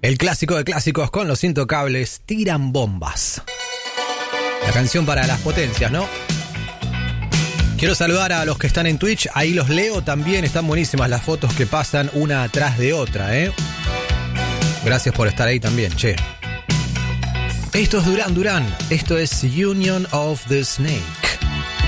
El clásico de clásicos con Los Intocables, Tiran Bombas. La canción para las potencias, ¿no? Quiero saludar a los que están en Twitch, ahí los leo también, están buenísimas las fotos que pasan una atrás de otra, ¿eh? Gracias por estar ahí también, che. Esto es Duran Duran, esto es Union of the Snake.